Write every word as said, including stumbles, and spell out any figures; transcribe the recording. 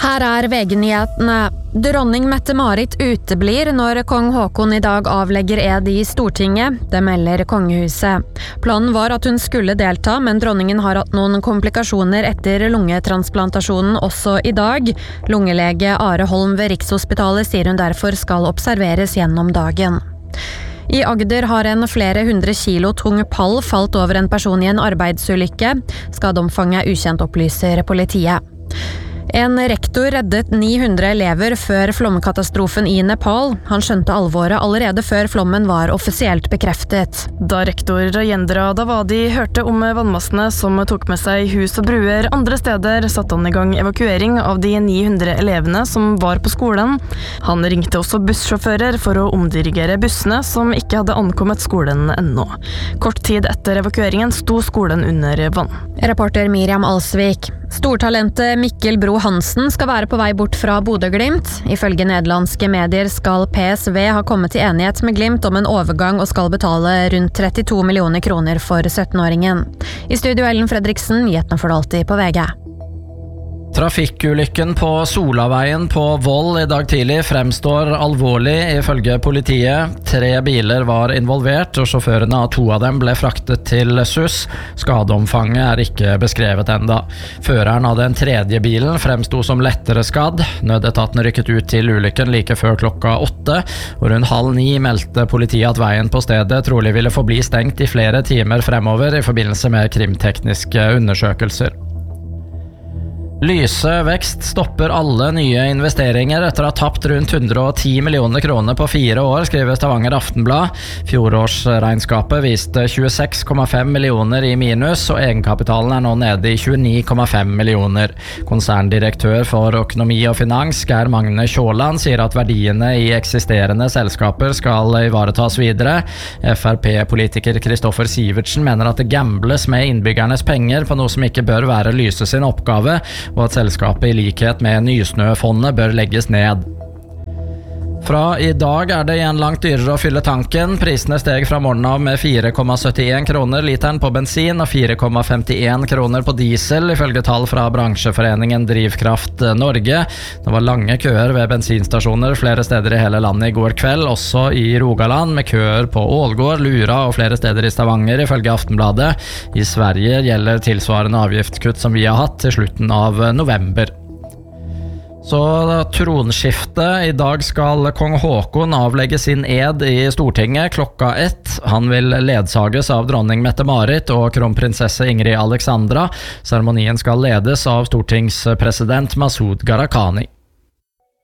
Her er V G-nyhetene. Dronning Mette-Marit uteblir når kong Håkon i dag avlegger ed i Stortinget, det melder kongehuset. Planen var at hun skulle delta, men dronningen har hatt noen komplikasjoner etter lungetransplantasjonen også i dag. Lungelege Are Holm ved Rikshospitalet sier hun derfor skal observeres gjennom dagen. I Agder har en flere hundre kilo tung pall falt over en person i en arbeidsulykke. Skadeomfanget er ukjent, opplyser politiet. En rektor reddet ni hundre elever før flomkatastrofen i Nepal. Han skjønte alvoret allerede før flommen var offisielt bekreftet. Da rektor Rajendra Davadi hørte om vannmassene som tok med seg hus og bruer andre steder, satte han i gang evakuering av de ni hundre elevene som var på skolen. Han ringte også bussjåfører for å omdirigere bussene som ikke hadde ankommet skolen ennå. Kort tid etter evakueringen sto skolen under vann. Reporter Miriam Alsvik. Stortalentet Mikkel Bro Hansen skal være på vei bort fra Bodø/Glimt. Ifølge nederlandske medier skal P S V ha kommet til enighet med Glimt om en overgang og skal betale rundt trettito millioner kroner for syttenåringen. I studio Ellen Fredriksen, nyhetene for alltid på V G. Trafikkulykken på Solaveien på Voll i dag tidlig fremstår alvorlig ifølge politiet. Tre biler var involvert, og sjåførene av to av dem ble fraktet til S U S. Skadeomfanget er ikke beskrevet enda. Føreren av den tredje bilen fremsto som lettere skadd. Nødetaten rykket ut til ulykken like før klokka åtte, og rundt halv ni meldte politiet at veien på stedet trolig ville forbli stengt i flere timer fremover i forbindelse med krimtekniske undersøkelser. Lyse vekst stopper alle nye investeringer etter å ha tapt rundt hundre og ti millioner kroner på fire år, skriver Stavanger Aftenblad. Fjorårsregnskapet viste tjueseks komma fem millioner i minus, og egenkapitalen er nå nede i tjueni komma fem millioner. Konserndirektør for økonomi og finans, Geir Magne Kjåland, sier at verdiene i eksisterende selskaper skal ivaretas videre. F R P-politiker Kristoffer Sivertsen mener at det gambles med innbyggernes penger på noe som ikke bør være Lyse sin oppgave, og at selskapet i likhet med Nysnøfondet bør legges ned. Fra i dag er det igjen langt dyrere å fylle tanken. Prisene steg fra morgenen av med fire komma syttien kroner literen på bensin og fire komma femtien kroner på diesel, ifølge tall fra bransjeforeningen Drivkraft Norge. Det var lange køer ved bensinstasjoner flere steder i hele landet i går kveld, også i Rogaland, med køer på Ålgård, Lura og flere steder i Stavanger, ifølge Aftenbladet. I Sverige gjelder tilsvarende avgiftskutt som vi har hatt til slutten av november. Så tronskifte. I dag skal kong Håkon avlegge sin ed i Stortinget klokka ett. Han vil ledsages av dronning Mette-Marit og kronprinsesse Ingrid Alexandra. Seremonien skal ledes av stortingspresident Masud Gharahkhani.